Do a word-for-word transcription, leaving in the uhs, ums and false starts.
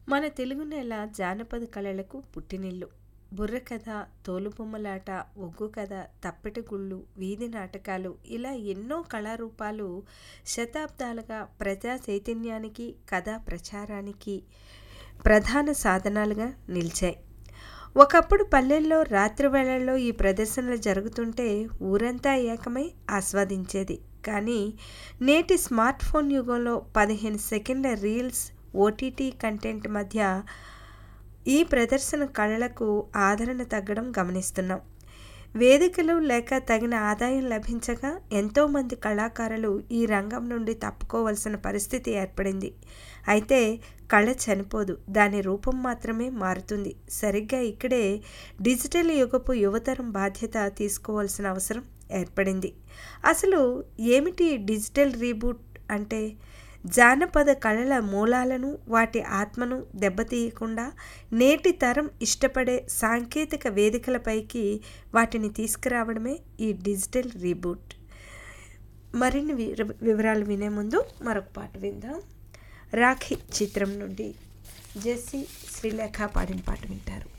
మన తెలుగు నేల జానపద కళలకు పుట్టినిల్లు. బుర్రకథ, తోలుబొమ్మలాట, ఒగ్గు కథ, తప్పెట గుళ్ళు, వీధి నాటకాలు ఇలా ఎన్నో కళారూపాలు శతాబ్దాలుగా ప్రజా చైతన్యానికి, కథా ప్రచారానికి ప్రధాన సాధనాలుగా నిలిచాయి. ఒకప్పుడు పల్లెల్లో రాత్రి వేళల్లో ఈ ప్రదర్శనలు జరుగుతుంటే ఊరంతా ఏకమై ఆస్వాదించేది. కానీ నేటి స్మార్ట్ ఫోన్ యుగంలో పదిహేను సెకండ్ల రీల్స్, ఓటీటీ కంటెంట్ మధ్య ఈ ప్రదర్శన కళలకు ఆదరణ తగ్గడం గమనిస్తున్నాం. వేదికలు లేక తగిన ఆదాయం లభించక ఎంతోమంది కళాకారులు ఈ రంగం నుండి తప్పుకోవలసిన పరిస్థితి ఏర్పడింది. అయితే కళ చనిపోదు, దాని రూపం మాత్రమే మారుతుంది. సరిగ్గా ఇక్కడే డిజిటల్ యుగపు యువతరం బాధ్యత తీసుకోవాల్సిన అవసరం ఏర్పడింది. అసలు ఏమిటి డిజిటల్ రీబూట్ అంటే? జానపద కళల మూలాలను, వాటి ఆత్మను దెబ్బతీయకుండా నేటి తరం ఇష్టపడే సాంకేతిక వేదికలపైకి వాటిని తీసుకురావడమే ఈ డిజిటల్ రీబూట్. మరిన్ని వివరాలు వినే ముందు మరొక పాట విందాం. రాఖీ చిత్రం నుండి జెస్సీ, శ్రీలేఖ పాడిన పాట వింటారు.